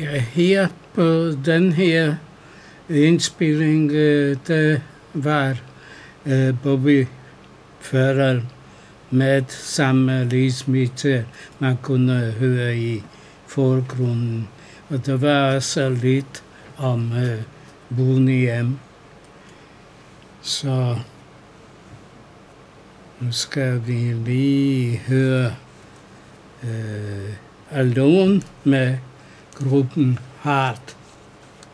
Ja, her på den her indspilling, der var Bobby Farrell med sammen med Lee Smith, man kunne høre i forgrunden. Og der var også lidt om Boney M. Så nu skal vi lige høre Alone med gruppen Heart.